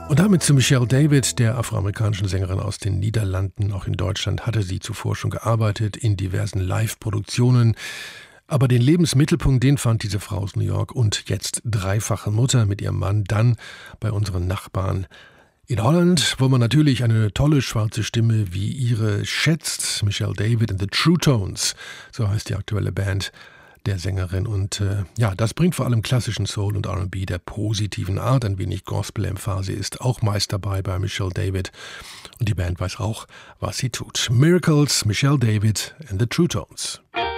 Und damit zu Michelle David, der afroamerikanischen Sängerin aus den Niederlanden. Auch in Deutschland hatte sie zuvor schon gearbeitet, in diversen Live-Produktionen. Aber den Lebensmittelpunkt, den fand diese Frau aus New York und jetzt dreifache Mutter mit ihrem Mann, dann bei unseren Nachbarn in Holland, wo man natürlich eine tolle schwarze Stimme wie ihre schätzt. Michelle David and the True Tones, so heißt die aktuelle Band der Sängerin. Und das bringt vor allem klassischen Soul und R&B der positiven Art. Ein wenig Gospel-Emphase ist auch meist dabei bei Michelle David. Und die Band weiß auch, was sie tut. Miracles, Michelle David and the True Tones.